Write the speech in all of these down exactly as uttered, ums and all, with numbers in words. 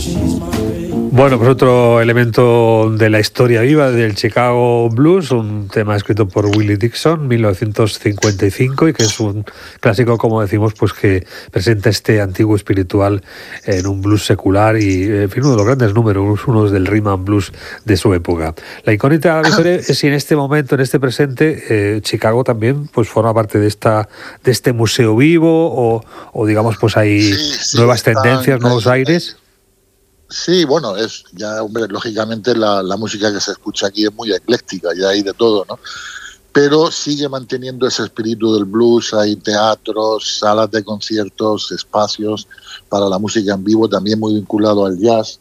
Bueno, pues otro elemento de la historia viva del Chicago Blues, un tema escrito por Willie Dixon, mil novecientos cincuenta y cinco, y que es un clásico, como decimos, pues que presenta este antiguo espiritual en un blues secular y, en fin, uno de los grandes números, uno del rhythm and blues de su época. La incógnita, Victoria, es si en este momento, en este presente, eh, Chicago también pues forma parte de esta de este museo vivo o, o digamos, pues hay sí, sí, nuevas tendencias, nuevos hay, aires. Sí, bueno, es ya, hombre, lógicamente la, la música que se escucha aquí es muy ecléctica, ya hay de todo, ¿no? Pero sigue manteniendo ese espíritu del blues, hay teatros, salas de conciertos, espacios para la música en vivo, también muy vinculado al jazz.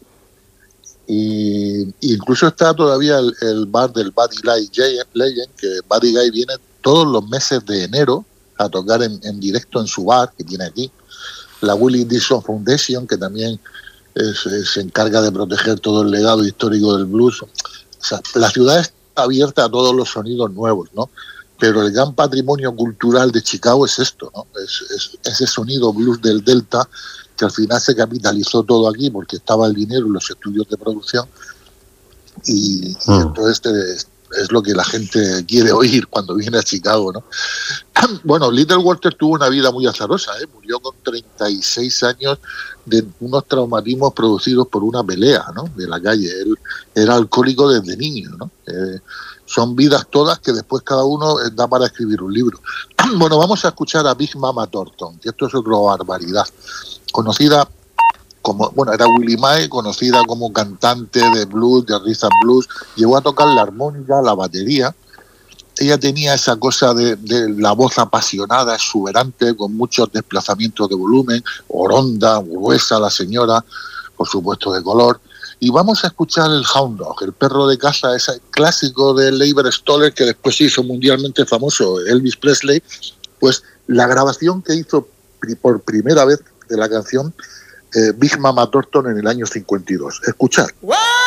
Y incluso está todavía el, el bar del Buddy Guy Legend, que Buddy Guy viene todos los meses de enero a tocar en, en directo en su bar que tiene aquí. La Willie Dixon Foundation, que también Es, es, se encarga de proteger todo el legado histórico del blues. O sea, la ciudad está abierta a todos los sonidos nuevos, ¿no? Pero el gran patrimonio cultural de Chicago es esto, ¿no? Es, es ese sonido blues del Delta, que al final se capitalizó todo aquí porque estaba el dinero en los estudios de producción y, y mm. entonces es, es lo que la gente quiere oír cuando viene a Chicago, ¿no? Bueno, Little Walter tuvo una vida muy azarosa, ¿eh? Murió con treinta y seis años de unos traumatismos producidos por una pelea, ¿no? De la calle. Él era alcohólico desde niño, ¿no? Eh, son vidas todas que después cada uno da para escribir un libro. Bueno, vamos a escuchar a Big Mama Thornton, que esto es otra barbaridad. Conocida como, bueno, era Willie Mae, conocida como cantante de blues, de rhythm and blues, llegó a tocar la armónica, la batería. Ella tenía esa cosa de, de la voz apasionada, exuberante, con muchos desplazamientos de volumen, oronda, gruesa la señora, por supuesto de color. Y vamos a escuchar el Hound Dog, el perro de casa, ese clásico de Leiber Stoller que después se hizo mundialmente famoso, Elvis Presley. Pues la grabación que hizo por primera vez de la canción eh, Big Mama Thornton en el año cincuenta y dos. Escuchad. ¡Wow!